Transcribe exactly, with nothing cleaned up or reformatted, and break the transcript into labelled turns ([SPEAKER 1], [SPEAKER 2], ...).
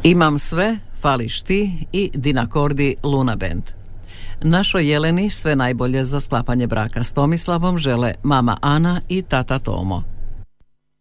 [SPEAKER 1] Imam sve, fališ ti i Dinakordi Luna Band. Našoj Jeleni sve najbolje za sklapanje braka s Tomislavom žele mama Ana i tata Tomo.